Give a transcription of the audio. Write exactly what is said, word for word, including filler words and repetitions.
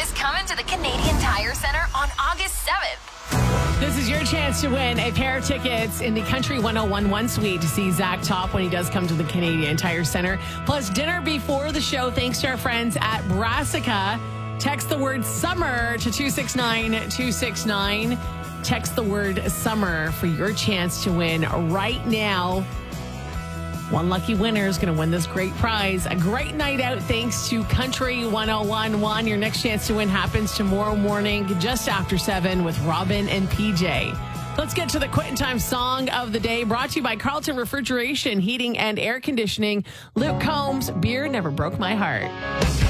is coming to the Canadian Tire Center on August seventh. This is your chance to win a pair of tickets in the Country one oh one one suite to see Zach Top when he does come to the Canadian Tire Center. Plus dinner before the show thanks to our friends at Brassica. Text the word summer to two six nine two six nine. Text the word summer for your chance to win right now. One lucky winner is going to win this great prize. A great night out thanks to Country one oh one one. Your next chance to win happens tomorrow morning just after seven with Robin and P J. Let's get to the Quitting Time song of the day, brought to you by Carlton Refrigeration, Heating and Air Conditioning. Luke Combs, Beer Never Broke My Heart.